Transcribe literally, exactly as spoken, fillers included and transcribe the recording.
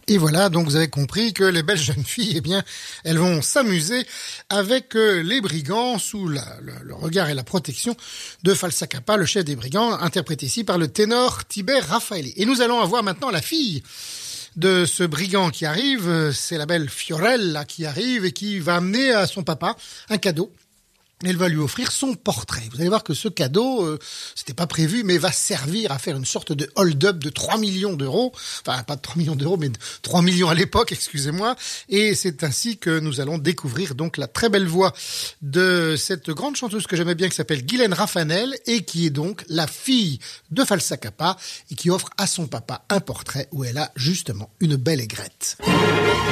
Et voilà, donc vous avez compris que les belles jeunes filles, eh bien, elles vont s'amuser avec euh, les brigands sous la, le, le regard et la protection de Falsa Kappa, le chef des brigands, interprété ici par le ténor Tiber Raffaelli. Et nous allons avoir maintenant la fille de ce brigand qui arrive, c'est la belle Fiorella qui arrive et qui va amener à son papa un cadeau. Elle va lui offrir son portrait. Vous allez voir que ce cadeau, euh, c'était pas prévu, mais va servir à faire une sorte de hold-up de trois millions d'euros. Enfin, pas de trois millions d'euros, mais de trois millions à l'époque, excusez-moi. Et c'est ainsi que nous allons découvrir donc la très belle voix de cette grande chanteuse que j'aimais bien, qui s'appelle Guylaine Raffanel, et qui est donc la fille de Falsa Kappa, et qui offre à son papa un portrait où elle a justement une belle aigrette.